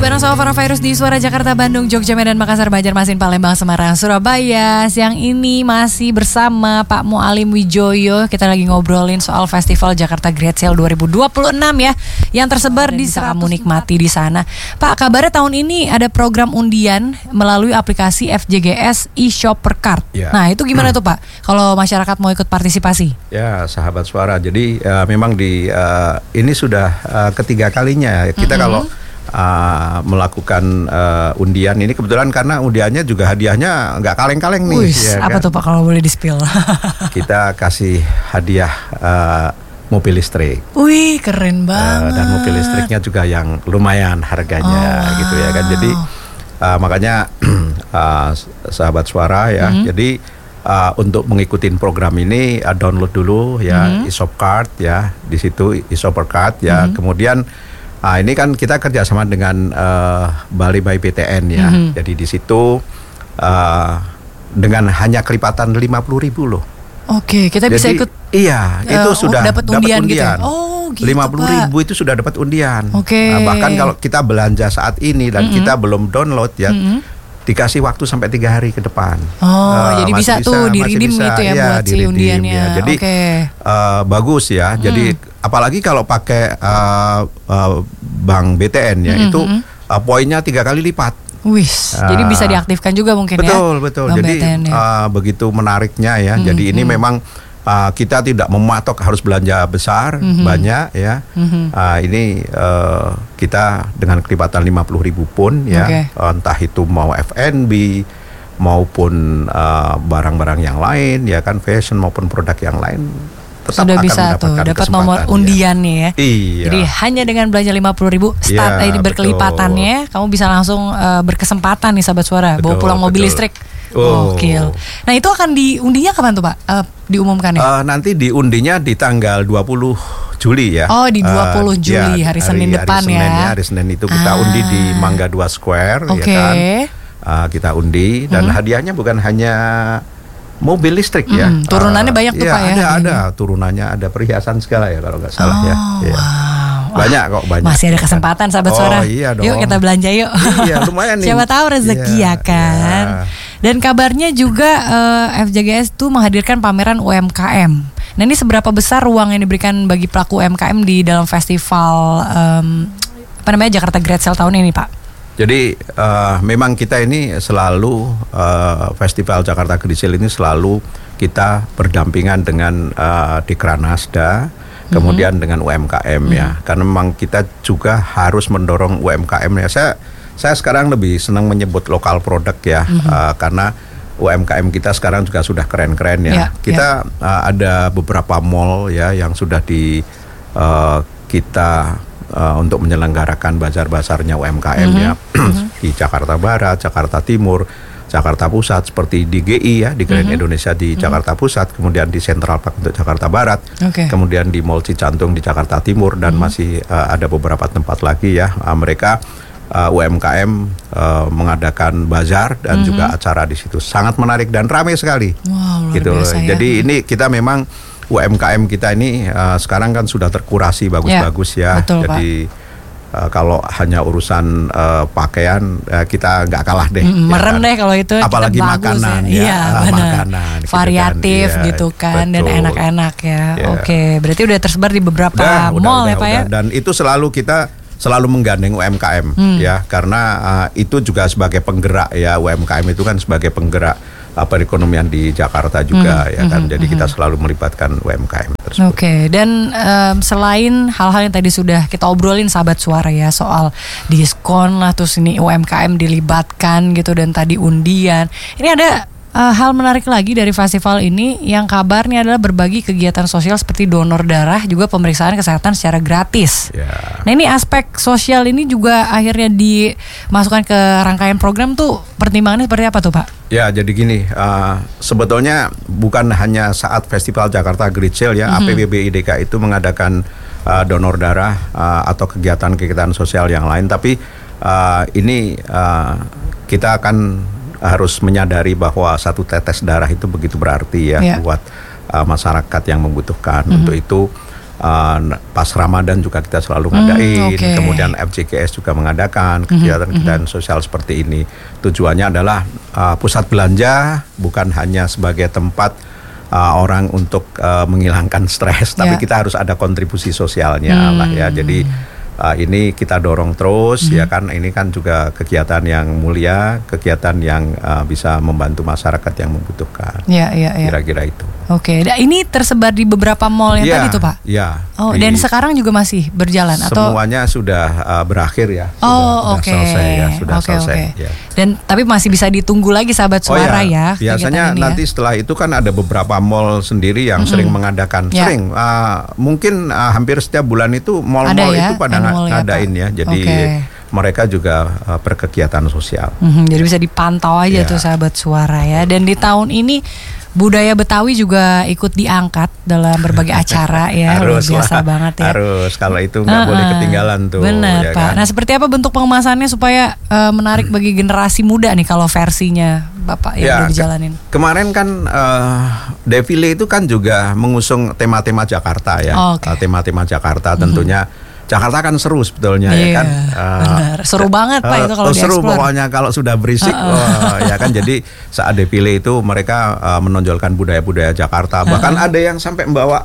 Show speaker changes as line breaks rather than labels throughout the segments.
bareng sama Coronavirus di Suara Jakarta, Bandung, Jogja, Medan, Makassar, Banjarmasin, Palembang, Semarang, Surabaya. Siang ini masih bersama Pak Mualim Wijoyo. Kita lagi ngobrolin soal Festival Jakarta Great Sale 2026 ya, yang tersebar di bisa kamu nikmati di sana. Pak, kabarnya tahun ini ada program undian melalui aplikasi FJGS e-Shopper Card.
Ya.
Nah, itu gimana tuh Pak? Kalau masyarakat mau ikut partisipasi?
Ya, sahabat Suara. Jadi memang ini sudah ketiga kalinya kita kalau melakukan undian ini, kebetulan karena undiannya juga hadiahnya nggak kaleng-kaleng nih.
Ya, apa kan? Tuh Pak kalau boleh di-spill?
Kita kasih hadiah mobil listrik.
Wih, keren banget.
Dan mobil listriknya juga yang lumayan harganya gitu ya kan. Jadi makanya sahabat Suara ya. Jadi untuk mengikuti program ini download dulu ya e-shop card ya, di situ e-shopper card ya. Kemudian ini kan kita kerjasama dengan Bali by BTN ya. Jadi di situ dengan hanya kelipatan 50.000 loh.
Oke, kita bisa ikut.
Iya, itu sudah dapat undian.
Gitu ya? Oh, gitu
50.000 itu sudah dapat undian.
Oke.
Bahkan kalau kita belanja saat ini dan kita belum download ya, dikasih waktu sampai 3 hari ke depan.
Jadi bisa tuh di-redeem gitu ya buat si undiannya.
Ya. Jadi bagus ya. Jadi apalagi kalau pakai bank BTN ya, itu poinnya 3 kali lipat.
Wis, jadi bisa diaktifkan juga mungkin
betul,
ya.
Betul. Jadi begitu menariknya ya. Jadi ini memang kita tidak mematok harus belanja besar banyak ya. Ini kita dengan kelipatan 50.000 pun ya, entah itu mau F&B maupun barang-barang yang lain ya kan, fashion maupun produk yang lain, tetap
sudah
akan
bisa tuh dapat nomor undiannya ya.
Iya.
Jadi hanya dengan belanja 50.000 start ini berkelipatannya, kamu bisa langsung berkesempatan nih sahabat Suara bawa pulang mobil listrik. Gokil. Nah, itu akan diundinya kapan tuh Pak? Diumumkan ya?
Nanti diundinya di tanggal 20 Juli ya.
Oh, di 20 Juli hari Senin depan ya.
Hari Senin itu kita undi di Mangga 2 Square ya kan. Kita undi dan hadiahnya bukan hanya mobil listrik ya.
Turunannya banyak tuh Pak ya.
Ada turunannya, ada perhiasan segala ya kalau nggak salah ya.
Wow.
Banyak kok, banyak.
Masih ada kesempatan sahabat Suara.
Iya dong.
Yuk kita belanja yuk.
Iya, lumayan nih.
Siapa tahu rezeki ya kan. Dan kabarnya juga FJGS tuh menghadirkan pameran UMKM. Nah, ini seberapa besar ruang yang diberikan bagi pelaku UMKM di dalam festival Jakarta Great Sale tahun ini Pak?
Jadi memang kita ini selalu Festival Jakarta Great Sale ini selalu kita berdampingan dengan Dikranasda, kemudian dengan UMKM ya. Karena memang kita juga harus mendorong UMKM ya. Saya sekarang lebih senang menyebut lokal produk ya, karena UMKM kita sekarang juga sudah keren-keren ya. Kita ada beberapa mall ya yang sudah kita untuk menyelenggarakan bazar-bazarnya UMKM ya di Jakarta Barat, Jakarta Timur, Jakarta Pusat, seperti di GI ya, di Grand Indonesia di Jakarta Pusat, kemudian di Central Park untuk Jakarta Barat, kemudian di Mall Cijantung di Jakarta Timur, dan masih ada beberapa tempat lagi ya. Mereka UMKM mengadakan bazar dan juga acara di situ, sangat menarik dan ramai sekali.
Wow, luar
gitu.
biasa ya.
Jadi ini kita memang UMKM kita ini sekarang kan sudah terkurasi bagus-bagus ya.
Betul,
jadi kalau hanya urusan pakaian kita nggak kalah deh.
Meren deh kalau itu.
Apalagi makanan ya.
Iya,
makanan.
Variatif gitu kan, dan enak-enak ya. Oke, berarti udah tersebar di beberapa mall ya Pak ya.
Dan itu kita selalu menggandeng UMKM ya, karena itu juga sebagai penggerak ya. UMKM itu kan sebagai penggerak perekonomian di Jakarta juga ya kan. Jadi kita selalu melibatkan UMKM tersebut.
Oke, dan selain hal-hal yang tadi sudah kita obrolin sahabat Suara ya, soal diskon lah, terus ini UMKM dilibatkan gitu, dan tadi undian. Ini ada hal menarik lagi dari festival ini yang kabarnya adalah berbagi kegiatan sosial seperti donor darah, juga pemeriksaan kesehatan secara gratis. Nah, ini aspek sosial ini juga akhirnya dimasukkan ke rangkaian program tuh, pertimbangannya seperti apa tuh Pak?
Ya, jadi gini, sebetulnya bukan hanya saat Festival Jakarta Great Sale ya, APBBI DKI itu mengadakan donor darah atau kegiatan-kegiatan sosial yang lain, tapi ini kita akan harus menyadari bahwa satu tetes darah itu begitu berarti ya buat masyarakat yang membutuhkan. Untuk itu pas Ramadan juga kita selalu ngadain.
Okay.
Kemudian FJKS juga mengadakan kegiatan-kegiatan sosial seperti ini. Tujuannya adalah pusat belanja bukan hanya sebagai tempat orang untuk menghilangkan stres, tapi kita harus ada kontribusi sosialnya lah ya. Jadi ini kita dorong terus ya kan. Ini kan juga kegiatan yang mulia, kegiatan yang bisa membantu masyarakat yang membutuhkan. Kira-kira itu.
Oke, ini tersebar di beberapa mall yang tadi tuh Pak?
Iya.
Oh, dan sekarang juga masih berjalan atau?
Semuanya sudah berakhir ya.
Sudah
selesai ya, sudah selesai. Ya.
Dan tapi masih bisa ditunggu lagi sahabat suara ya.
Biasanya nanti setelah itu kan ada beberapa mall sendiri yang sering mengadakan, mungkin hampir setiap bulan itu mall-mall itu pada ngadain ya. Jadi mereka juga berkegiatan sosial.
Jadi bisa dipantau aja tuh sahabat suara ya. Dan di tahun ini budaya Betawi juga ikut diangkat dalam berbagai acara ya. Luar biasa banget ya.
Harus, kalau itu nggak boleh ketinggalan tuh.
Benar ya Pak. Kan? Nah seperti apa bentuk pengemasannya supaya menarik bagi generasi muda nih kalau versinya Bapak yang udah dijalanin?
Kemarin kan defile itu kan juga mengusung tema-tema Jakarta ya. Tema-tema Jakarta tentunya. Jakarta kan seru sebetulnya ya kan.
Benar. Seru banget Pak itu kalau
seru pokoknya kalau sudah berisik ya kan. Jadi saat defile itu mereka menonjolkan budaya-budaya Jakarta. Bahkan ada yang sampai membawa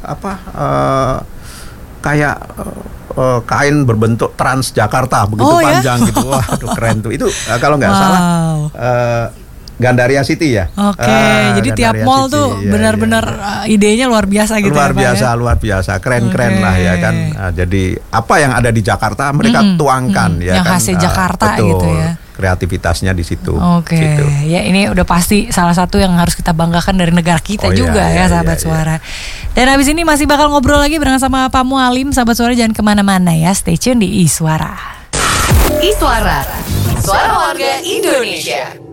kayak kain berbentuk Transjakarta begitu panjang gitu. Wah, keren tuh. Itu kalau nggak salah Gandaria City ya.
Jadi tiap mall tuh benar-benar idenya luar biasa gitu.
Luar biasa, keren-keren lah ya kan. Jadi apa yang ada di Jakarta mereka tuangkan ya
yang
kan.
khasnya Jakarta gitu ya.
Kreativitasnya di situ.
Gitu. Ya ini udah pasti salah satu yang harus kita banggakan dari negara kita juga ya sahabat suara. Dan habis ini masih bakal ngobrol lagi bareng sama Pak Mualim. Sahabat suara jangan kemana-mana ya. Stay tune di iSuara.
iSuara, suara warga Indonesia.